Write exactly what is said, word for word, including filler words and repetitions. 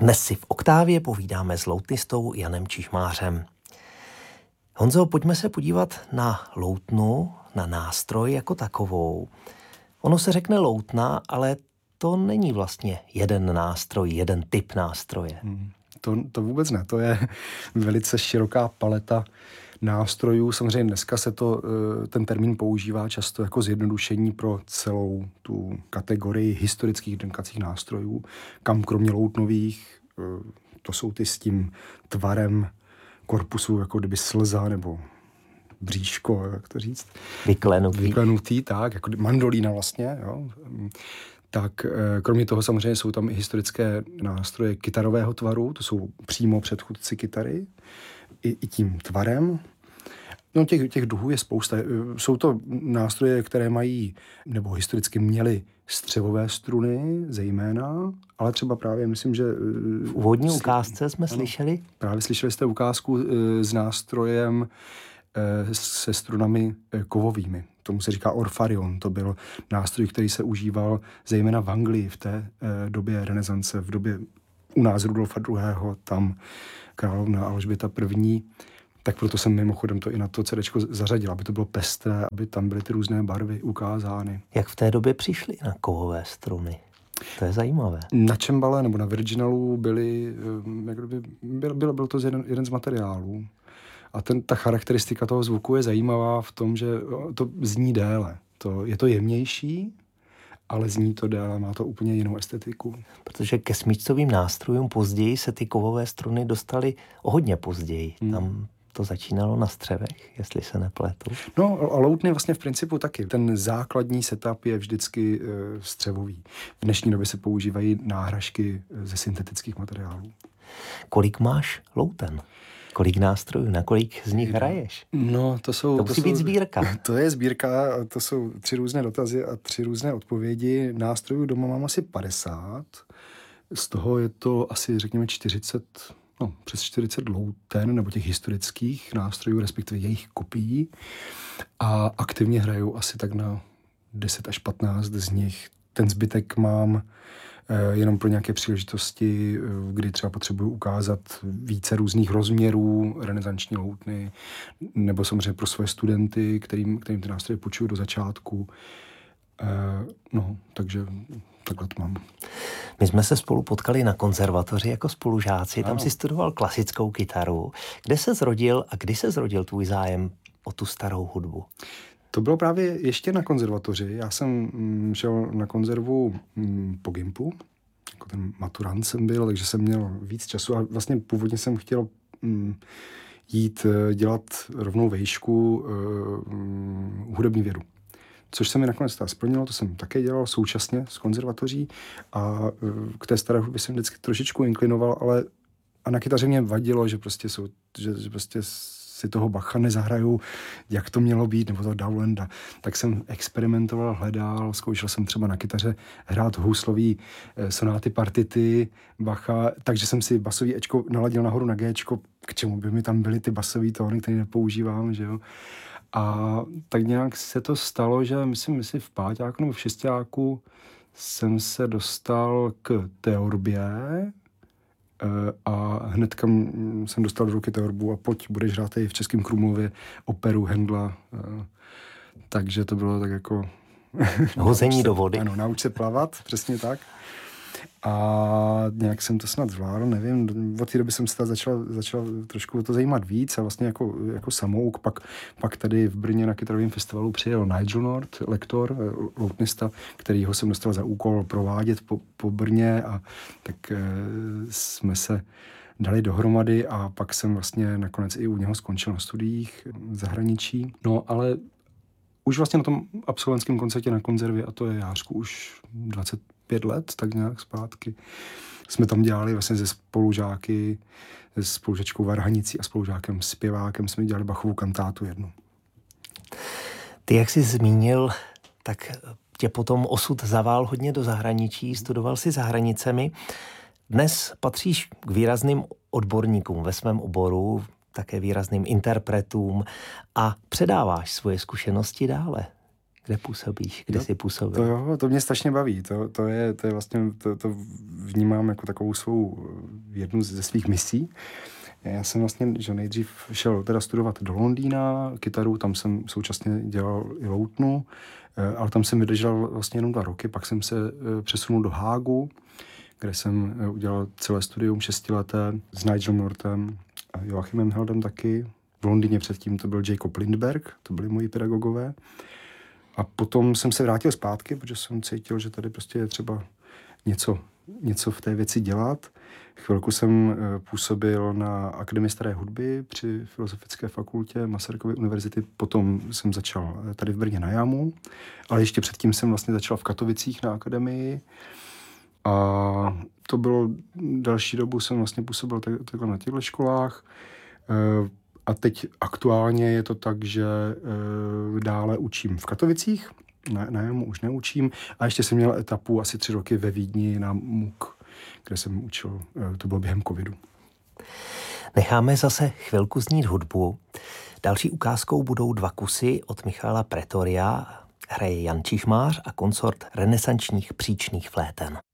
Dnes si v Oktávě povídáme s loutnistou Janem Čižmářem. Honzo, pojďme se podívat na loutnu, na nástroj jako takovou. Ono se řekne loutna, ale to není vlastně jeden nástroj, jeden typ nástroje. Hmm, to, to vůbec ne, to je velice široká paleta nástrojů. Samozřejmě dneska se to, ten termín používá často jako zjednodušení pro celou tu kategorii historických dýchacích nástrojů, kam kromě loutnových, to jsou ty s tím tvarem korpusu, jako kdyby slza nebo bříško, jak to říct. Vyklenutý. Vyklenutý, tak, jako mandolína vlastně, jo. Tak kromě toho samozřejmě jsou tam i historické nástroje kytarového tvaru, to jsou přímo předchůdci kytary, i, i tím tvarem. No těch, těch duhů je spousta. Jsou to nástroje, které mají, nebo historicky měly střevové struny zejména, ale třeba právě myslím, že... V úvodní sli... ukázce jsme ano, slyšeli? Právě slyšeli jste ukázku s nástrojem se strunami kovovými. Tomu se říká orfarion. To byl nástroj, který se užíval zejména v Anglii v té době renesance, v době u nás Rudolfa druhého., tam královna Alžběta první. Tak proto jsem mimochodem to i na to cédéčko zařadil, aby to bylo pestré, aby tam byly ty různé barvy ukázány. Jak v té době přišli na kovové struny? To je zajímavé. Na čembale nebo na virginalu byly, jak kdyby, byl, byl, byl to jeden, jeden z materiálů. A ten, ta charakteristika toho zvuku je zajímavá v tom, že to zní déle. To, je to jemnější, ale zní to déle, má to úplně jinou estetiku. Protože ke smyčcovým nástrojům později se ty kovové struny dostaly o hodně později. Hmm. Tam to začínalo na střevech, jestli se nepletu. No a loutny vlastně v principu taky. Ten základní setup je vždycky e, střevový. V dnešní době se používají náhražky ze syntetických materiálů. Kolik máš louten? Kolik nástrojů? Na kolik z nich hraješ? No, to jsou... To musí to být jsou, sbírka. To je sbírka, to jsou tři různé dotazy a tři různé odpovědi. Nástrojů doma mám asi padesát. Z toho je to asi, řekněme, čtyřicet... No, přes čtyřicet louten, nebo těch historických nástrojů, respektive jejich kopií. A aktivně hrajou asi tak na deset až patnáct z nich. Ten zbytek mám eh, jenom pro nějaké příležitosti, kdy třeba potřebuji ukázat více různých rozměrů renesanční loutny, nebo samozřejmě pro svoje studenty, kterým, kterým ty nástroje půjčuju do začátku. Eh, no, takže... Takhle to mám. My jsme se spolu potkali na konzervatoři jako spolužáci, tam ano. si studoval klasickou kytaru. Kde se zrodil a kdy se zrodil tvůj zájem o tu starou hudbu? To bylo právě ještě na konzervatoři. Já jsem mm, šel na konzervu mm, po gimpu, jako ten maturant jsem byl, takže jsem měl víc času a vlastně původně jsem chtěl mm, jít dělat rovnou vejšku mm, hudební vědu. Což se mi nakonec teda splnilo, to jsem také dělal současně s konzervatoří a k té staré hudbě jsem vždycky trošičku inklinoval, ale a na kytaře mě vadilo, že prostě, jsou, že, že prostě si toho Bacha nezahraju, jak to mělo být, nebo toho Dowlanda. Tak jsem experimentoval, hledal, zkoušel jsem třeba na kytaře hrát houslový sonáty partity Bacha, takže jsem si basový Ečko naladil nahoru na Géčko, k čemu by mi tam byly ty basový tóny, které nepoužívám, že jo. A tak nějak se to stalo, že myslím, myslím v páťáku nebo v šestáku jsem se dostal k teorbě a hnedka jsem dostal do ruky teorbu a pojď, budeš hrát i v Českém Krumlově operu Handla. Takže to bylo tak jako... Hození do vody. Ano, nauč se plavat, přesně tak. A nějak jsem to snad zvládl, nevím, od té doby jsem se začal, začal trošku to zajímat víc a vlastně jako, jako samouk, pak, pak tady v Brně na kytarovém festivalu přijel Nigel North, lektor, loutnista, kterýho jsem dostal za úkol provádět po, po Brně a tak e, jsme se dali dohromady a pak jsem vlastně nakonec i u něho skončil na studiích v zahraničí. No ale už vlastně na tom absolventském koncertě na konzervě, a to je Jářku už dvacet pět let, tak nějak zpátky, jsme tam dělali vlastně ze spolužáky, se spolužačkou Varhanicí a spolužákem zpěvákem jsme dělali Bachovu kantátu jednu. Ty, jak jsi zmínil, tak tě potom osud zavál hodně do zahraničí, studoval si za hranicemi. Dnes patříš k výrazným odborníkům ve svém oboru, také výrazným interpretům a předáváš svoje zkušenosti dále. Kde působíš? Kde jo, jsi působil? To, jo, to mě strašně baví. To, to, je, to je vlastně, to, to vnímám jako takovou svou, jednu ze svých misí. Já jsem vlastně, že nejdřív šel teda studovat do Londýna kytaru, tam jsem současně dělal i loutnu, ale tam jsem vydržel vlastně jenom dva roky, pak jsem se přesunul do Hágu, kde jsem udělal celé studium šestileté s Nigelem Nortem a Joachimem Heldem taky. V Londýně předtím to byl Jacob Lindberg, to byli moji pedagogové. A potom jsem se vrátil zpátky, protože jsem cítil, že tady prostě je třeba něco, něco v té věci dělat. Chvilku jsem působil na Akademii staré hudby při Filozofické fakultě Masarykovy univerzity. Potom jsem začal tady v Brně na Jamu, ale ještě předtím jsem vlastně začal v Katovicích na akademii. A to bylo další dobu, jsem vlastně působil takhle na těchto školách. A teď aktuálně je to tak, že dále učím v Katovicích, na, na Jamu už neučím. A ještě jsem měl etapu asi tři roky ve Vídni na M U K, kde jsem učil, to bylo během covidu. Necháme zase chvilku znít hudbu. Další ukázkou budou dva kusy od Michala Pretoria. Hraje Jan Čižmář a konsort renesančních příčných fléten.